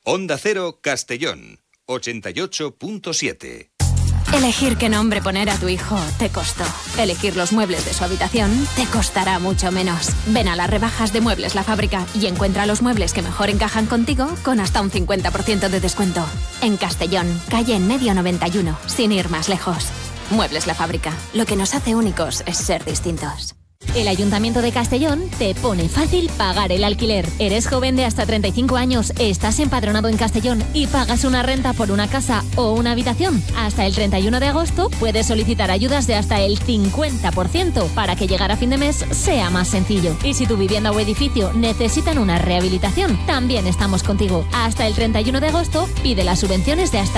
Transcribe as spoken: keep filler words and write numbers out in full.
Onda Cero Castellón, ochenta y ocho punto siete. Elegir qué nombre poner a tu hijo te costó. Elegir los muebles de su habitación te costará mucho menos. Ven a las rebajas de Muebles La Fábrica y encuentra los muebles que mejor encajan contigo con hasta un cincuenta por ciento de descuento. En Castellón, calle En Medio noventa y uno, sin ir más lejos. Muebles La Fábrica. Lo que nos hace únicos es ser distintos. El Ayuntamiento de Castellón te pone fácil pagar el alquiler. ¿Eres joven de hasta treinta y cinco años, estás empadronado en Castellón y pagas una renta por una casa o una habitación? Hasta el treinta y uno de agosto puedes solicitar ayudas de hasta el cincuenta por ciento para que llegar a fin de mes sea más sencillo. Y si tu vivienda o edificio necesitan una rehabilitación, también estamos contigo. Hasta el treinta y uno de agosto pide las subvenciones de hasta